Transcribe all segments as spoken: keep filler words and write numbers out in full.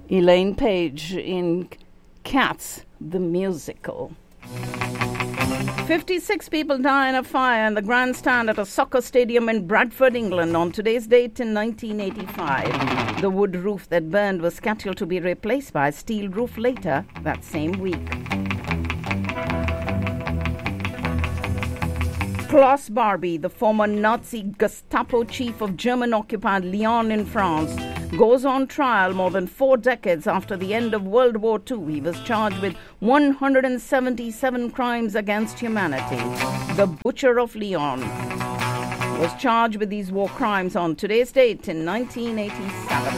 Elaine Paige in Cats, the musical. fifty-six people die in a fire in the grandstand at a soccer stadium in Bradford, England on today's date in nineteen eighty-five. The wood roof that burned was scheduled to be replaced by a steel roof later that same week. Klaus Barbie, the former Nazi Gestapo chief of German-occupied Lyon in France, goes on trial more than four decades after the end of World War Two. He was charged with one hundred seventy-seven crimes against humanity. The Butcher of Lyon was charged with these war crimes on today's date in nineteen eighty-seven.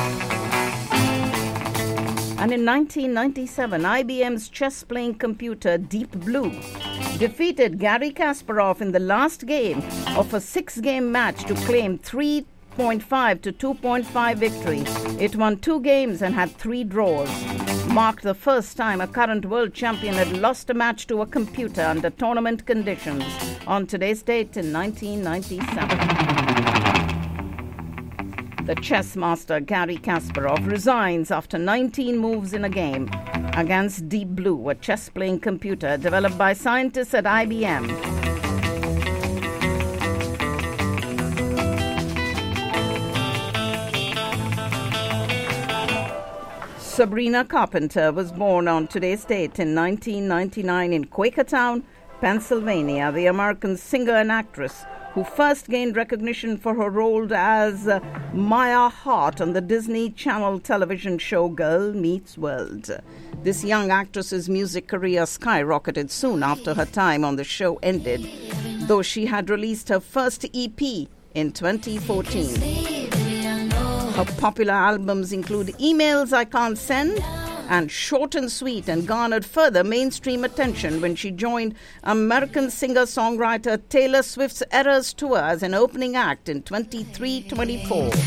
And in nineteen ninety-seven, I B M's chess-playing computer Deep Blue defeated Garry Kasparov in the last game of a six-game match to claim three point five to two point five victory. It won two games and had three draws. Marked the first time a current world champion had lost a match to a computer under tournament conditions on today's date in nineteen ninety-seven. The chess master Garry Kasparov resigns after nineteen moves in a game against Deep Blue, a chess-playing computer developed by scientists at I B M. Sabrina Carpenter was born on today's date in nineteen ninety-nine in Quakertown, Pennsylvania, the American singer and actress who first gained recognition for her role as uh, Maya Hart on the Disney Channel television show Girl Meets World. This young actress's music career skyrocketed soon after her time on the show ended, though she had released her first E P in twenty fourteen. Her popular albums include Emails I Can't Send and Short and Sweet, and garnered further mainstream attention when she joined American singer-songwriter Taylor Swift's Eras Tour as an opening act in twenty-three twenty-four.